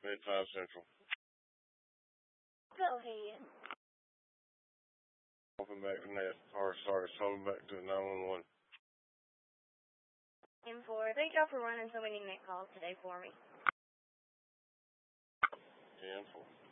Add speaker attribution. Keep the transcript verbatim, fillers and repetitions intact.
Speaker 1: Midtime Central.
Speaker 2: Go ahead.
Speaker 1: Open back to net, or sorry, solving back to nine one one.
Speaker 2: And four. Thank y'all for running so many net calls today for me.
Speaker 1: ten four.